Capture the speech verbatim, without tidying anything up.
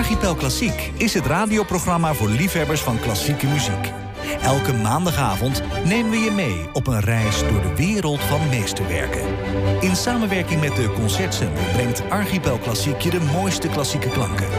Archipel Klassiek is het radioprogramma voor liefhebbers van klassieke muziek. Elke maandagavond nemen we je mee op een reis door de wereld van meesterwerken. In samenwerking met de Concertcenter brengt Archipel Klassiek je de mooiste klassieke klanken.